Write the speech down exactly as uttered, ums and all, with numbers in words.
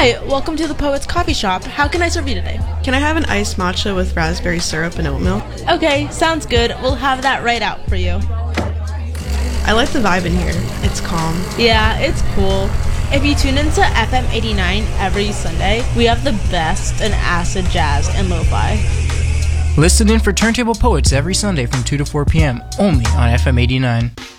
Hi, welcome to the Poet's Coffee Shop. How can I serve you today? Can I have an iced matcha with raspberry syrup and oat milk? Okay, sounds good. We'll have that right out for you. I like the vibe in here. It's calm. Yeah, it's cool. If you tune into F M eighty-nine every Sunday, we have the best in acid jazz and lo-fi. Listen in for Turntable Poets every Sunday from two to four p.m. only on F M eighty-nine.